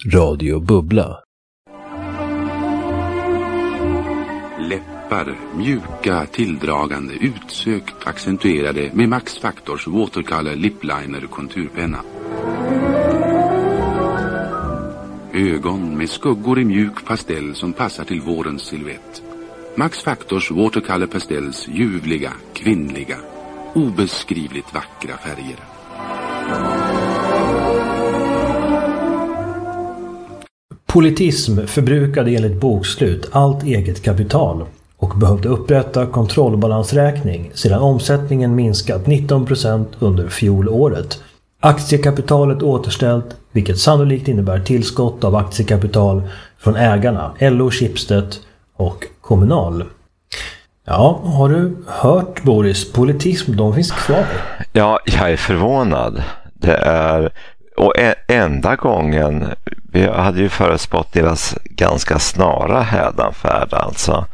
Radio Bubbla. Läppar, mjuka, tilldragande, utsökt, accentuerade med Max Factors Watercolor Lipliner konturpenna. Ögon med skuggor i mjuk pastell som passar till vårens silhuett. Max Factors Watercolor Pastels ljuvliga, kvinnliga, obeskrivligt vackra färger. Politism förbrukade enligt bokslut allt eget kapital och behövde upprätta kontrollbalansräkning sedan omsättningen minskat 19% under fjolåret. Aktiekapitalet återställt, vilket sannolikt innebär tillskott av aktiekapital från ägarna LO, Schibsted och Kommunal. Ja, har du hört, Boris? Politism, de finns kvar. Ja, jag är förvånad. Det är... Och enda gången, vi hade ju förutspått deras ganska snara hädanfärd alltså.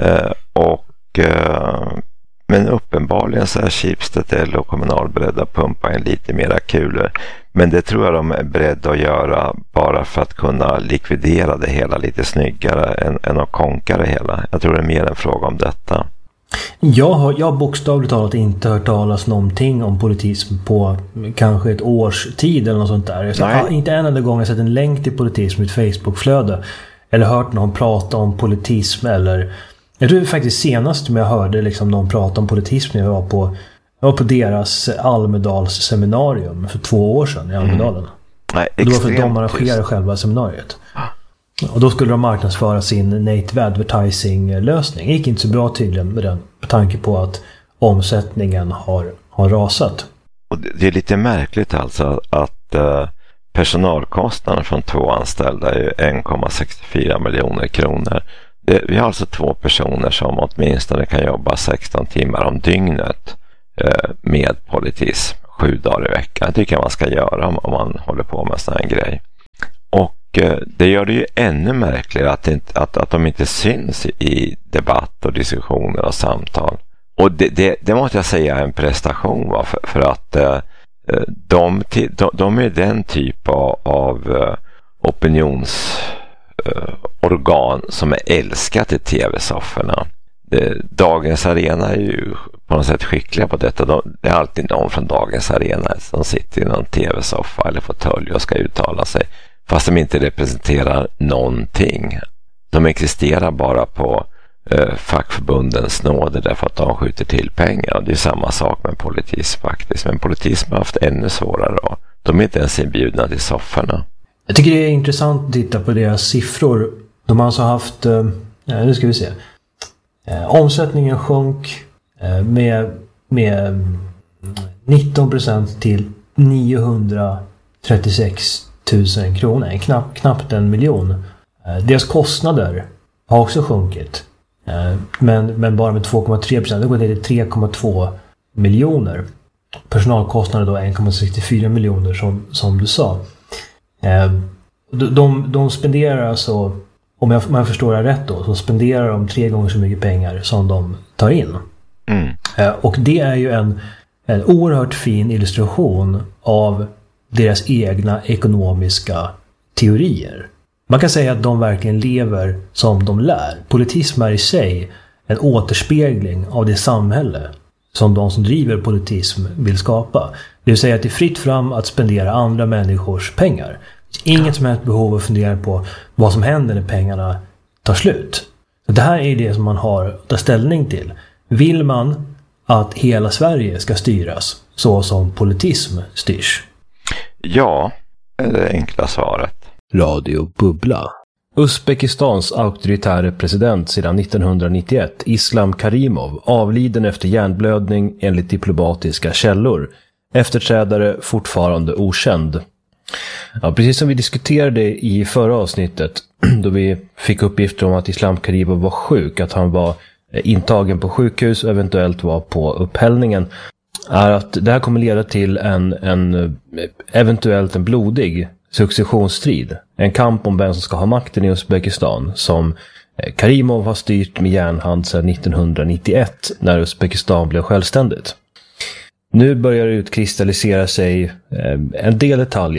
Men uppenbarligen så är Schibsted och Kommunal beredda att pumpa in lite mera kulor. Men det tror jag de är beredda att göra bara för att kunna likvidera det hela lite snyggare än att konka det hela. Jag tror det är mer en fråga om detta. Jag har bokstavligt talat inte hört talas någonting om politism på kanske ett års tid eller något sånt där. Jag har inte en enda gång sett en länk till politism i ett Facebookflöde eller hört någon prata om politism eller... Jag tror faktiskt senast jag hörde liksom någon prata om politism när jag var på deras Almedalsseminarium för 2 år sedan i Almedalen. Nej, det var för att de arrangerade själva seminariet. Och då skulle de marknadsföra sin native advertising-lösning. Det gick inte så bra tydligen med den, med tanke på att omsättningen har rasat. Och det är lite märkligt alltså att personalkostnaden från 2 anställda är 1,64 miljoner kronor. Vi har alltså 2 personer som åtminstone kan jobba 16 timmar om dygnet med politism 7 dagar i veckan. Det tycker jag man ska göra om man håller på med sån här grej. Och det gör det ju ännu märkligare att de inte syns i debatt och diskussioner och samtal. Och det måste jag säga är en prestation, va? För att de är den typ av opinionsorgan som är älskat i tv-sofforna. Dagens Arena är ju på något sätt skickliga på detta. Det är alltid någon från Dagens Arena som sitter i någon tv-soffa eller fåtölj och ska uttala sig. Fast de inte representerar någonting. De existerar bara på fackförbundens nåder därför att de skjuter till pengar. Och det är samma sak med politism faktiskt. Men politism har haft ännu svårare då. De är inte ens inbjudna till sofforna. Jag tycker det är intressant att titta på deras siffror. De har alltså haft, nu ska vi se. Omsättningen sjönk med 19% till 936 000 kronor. Knappt 1 miljon. Deras kostnader har också sjunkit. Men bara med 2,3%. Det går ner till 3,2 miljoner. Personalkostnader då 1,64 miljoner som du sa. De spenderar alltså, om man förstår det rätt då, så spenderar de 3 gånger så mycket pengar som de tar in. Och det är ju en oerhört fin illustration av deras egna ekonomiska teorier. Man kan säga att de verkligen lever som de lär. Politism är i sig en återspegling av det samhälle som de som driver politism vill skapa. Det vill säga att det är fritt fram att spendera andra människors pengar. Det är inget som helst behov att fundera på vad som händer när pengarna tar slut. Så det här är det som man har att ta ställning till. Vill man att hela Sverige ska styras så som politism styrs? Ja, det är det enkla svaret. Radio Bubbla. Uzbekistans auktoritäre president sedan 1991, Islam Karimov, avliden efter hjärnblödning enligt diplomatiska källor. Efterträdare fortfarande okänd. Ja, precis som vi diskuterade i förra avsnittet, då vi fick uppgifter om att Islam Karimov var sjuk, att han var intagen på sjukhus och eventuellt var på upphällningen, är att det här kommer leda till eventuellt en blodig successionsstrid. En kamp om vem som ska ha makten i Uzbekistan, som Karimov har styrt med järnhand sedan 1991 när Uzbekistan blev självständigt. Nu börjar det utkristallisera sig en del detaljer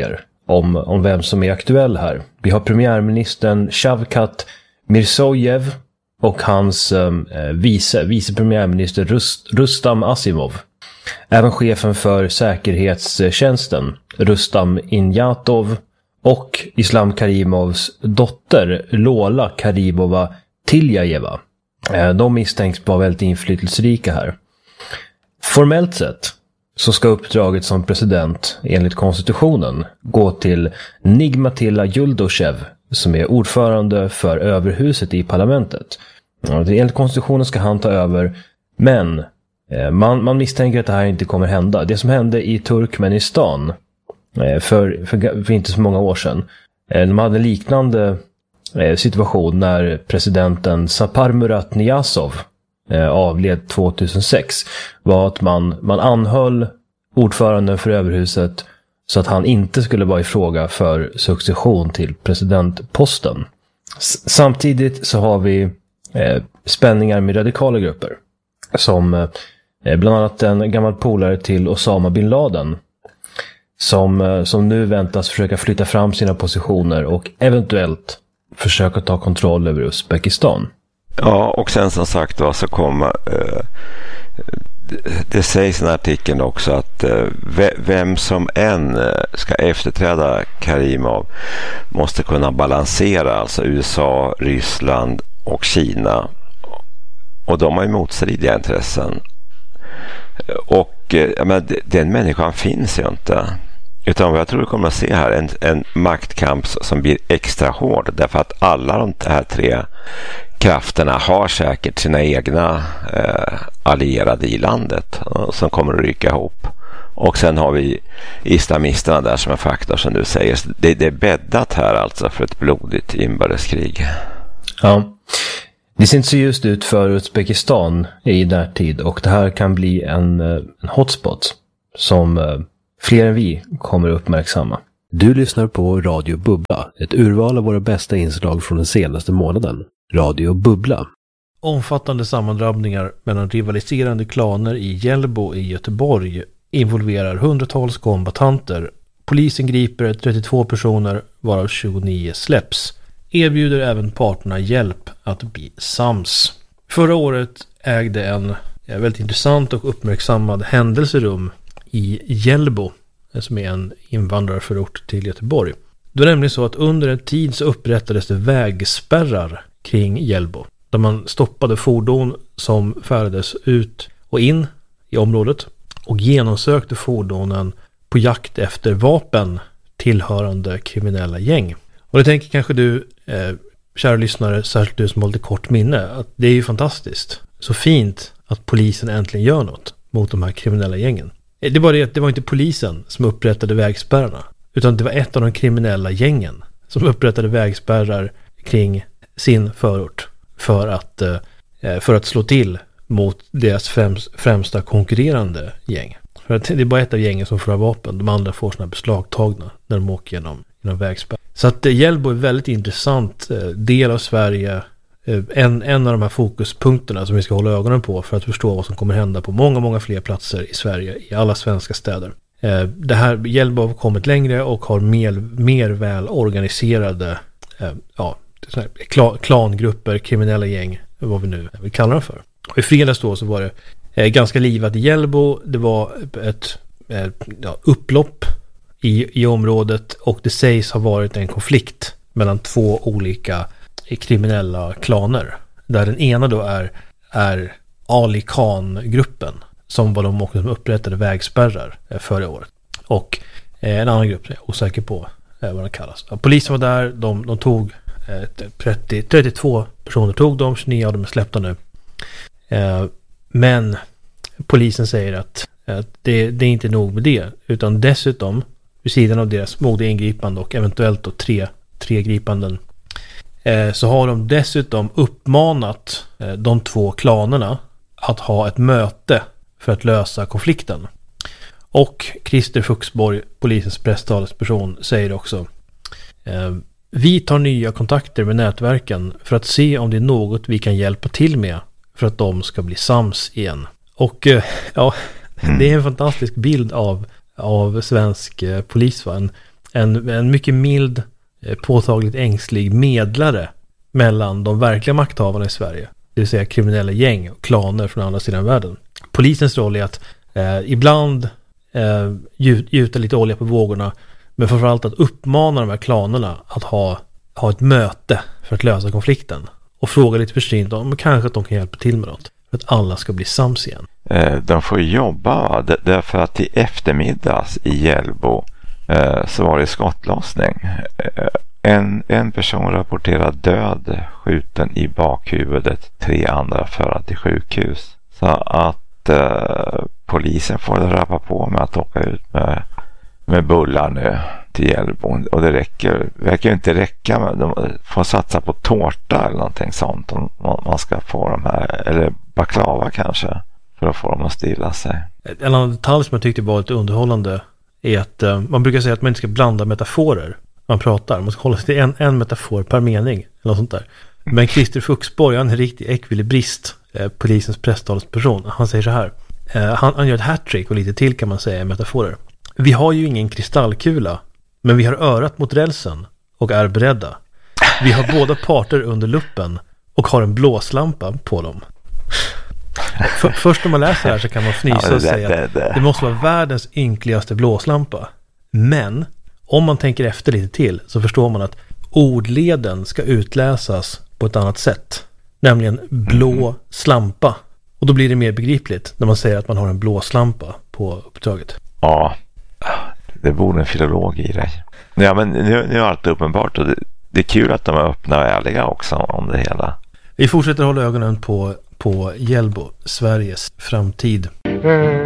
om vem som är aktuell här. Vi har premiärministern Shavkat Mirzoyev och hans vice premiärminister Rustam Asimov. Även chefen för säkerhetstjänsten Rustam Inyatov och Islam Karimovs dotter Lola Karimova Tiljajeva. De misstänks vara väldigt inflytelserika här. Formellt sett så ska uppdraget som president enligt konstitutionen gå till Nigmatilla Yuldoshev som är ordförande för överhuset i parlamentet. Enligt konstitutionen ska han ta över, men man misstänker att det här inte kommer hända. Det som hände i Turkmenistan för inte så många år sedan, de hade en liknande situation när presidenten Sapar Murat Niyazov avled 2006, var att man anhöll ordföranden för överhuset så att han inte skulle vara i fråga för succession till presidentposten. Samtidigt så har vi spänningar med radikala grupper som bland annat en gammal polare till Osama bin Laden som nu väntas försöka flytta fram sina positioner och eventuellt försöka ta kontroll över Uzbekistan. Ja, och sen som sagt så kommer det sägs i den här artikeln också att vem som än ska efterträda Karimov måste kunna balansera, alltså USA, Ryssland och Kina, och de har ju motstridiga intressen, och den människan finns ju inte, utan vad jag tror vi kommer att se här en maktkamp som blir extra hård, därför att alla de här tre krafterna har säkert sina egna allierade i landet som kommer att rycka ihop. Och sen har vi islamisterna där som en faktor, som du säger. Det är bäddat här alltså för ett blodigt inbördeskrig. Ja, det ser inte så just ut för Uzbekistan i närtid, och det här kan bli en hotspot som fler än vi kommer att uppmärksamma. Du lyssnar på Radio Bubbla, ett urval av våra bästa inslag från den senaste månaden. Radio Bubbla. Omfattande sammandrabbningar mellan rivaliserande klaner i Hjällbo i Göteborg involverar hundratals kombattanter. Polisen griper 32 personer, varav 29 släpps. Erbjuder även parterna hjälp att bli sams. Förra året ägde en väldigt intressant och uppmärksammad händelserum i Hjällbo, som är en invandrarförort till Göteborg. Det var nämligen så att under en tid så upprättades det vägspärrar kring Hjällbo, där man stoppade fordon som färdades ut och in i området och genomsökte fordonen på jakt efter vapen tillhörande kriminella gäng. Och det tänker kanske du, kära lyssnare, särskilt du som har lite kort minne, att det är ju fantastiskt. Så fint att polisen äntligen gör något mot de här kriminella gängen. Det var det att det var inte polisen som upprättade vägspärrarna, utan det var ett av de kriminella gängen som upprättade vägspärrar kring sin förort för att slå till mot deras främsta konkurrerande gäng. För att det är bara ett av gängen som får ha vapen, de andra får sina beslagtagna när de åker genom vägspärr. Så att Hjällbo är en väldigt intressant del av Sverige, en av de här fokuspunkterna som vi ska hålla ögonen på för att förstå vad som kommer hända på många, många fler platser i Sverige, i alla svenska städer. Det här Hjällbo har kommit längre och har mer väl organiserade klangrupper, kriminella gäng, vad vi nu vill kalla dem för. Och i fredags då så var det ganska livat i Hjällbo. Det var ett upplopp i området, och det sägs ha varit en konflikt mellan två olika kriminella klaner, där den ena då är Ali Khan-gruppen, som var de som upprättade vägspärrar förra året, och en annan grupp, jag är osäker på vad den kallas. Polisen var där, de tog 32 personer tog de, 29 av dem är släppta nu. Men polisen säger att det är inte nog med det, utan dessutom vid sidan av deras modiga ingripande och eventuellt då tre gripanden, så har de dessutom uppmanat de två klanerna att ha ett möte för att lösa konflikten. Och Christer Fuxborg, polisens presstalesperson, säger också: vi tar nya kontakter med nätverken för att se om det är något vi kan hjälpa till med för att de ska bli sams igen. Och det är en fantastisk bild av svensk polis. en mycket mild, påtagligt ängslig medlare mellan de verkliga makthavarna i Sverige. Det vill säga kriminella gäng och klaner från andra sidan världen. Polisens roll är att ibland gjuta lite olja på vågorna, men framförallt att uppmana de här klanerna att ha ett möte för att lösa konflikten. Och fråga lite försynt om kanske att de kan hjälpa till med något. För att alla ska bli sams igen. De får jobba därför att i eftermiddags i Hjällbo så var det skottlossning. En person rapporterad död, skjuten i bakhuvudet, 3 andra förda till sjukhus. Så att polisen får rappa på med att åka ut med bullar nu till Hjällbo. Och det verkar inte räcka med, de får satsa på tårta eller någonting sånt om man ska få de här, eller baklava kanske, för att få dem att stilla sig. En annan detalj som jag tyckte var lite underhållande är att man brukar säga att man inte ska blanda metaforer man pratar. Man ska hålla sig till en metafor per mening eller något sånt där. Men Christer Fuxborg, han är en riktig ekvilibrist, polisens presstalsperson. Han säger så här. Han gör ett hattrick och lite till kan man säga i metaforer. Vi har ju ingen kristallkula, men vi har örat mot rälsen och är beredda. Vi har båda parter under luppen och har en blåslampa på dem. Först när man läser det här så kan man fnysa och säga att det måste vara världens ynkligaste blåslampa. Men om man tänker efter lite till så förstår man att ordleden ska utläsas på ett annat sätt. Nämligen blå slampa. Och då blir det mer begripligt när man säger att man har en blåslampa på uppdraget. Ja, det borde en filolog i dig. Ja, men nu är allt uppenbart och det är kul att de är öppna och ärliga också om det hela. Vi fortsätter hålla ögonen på Hjällbo, Sveriges framtid.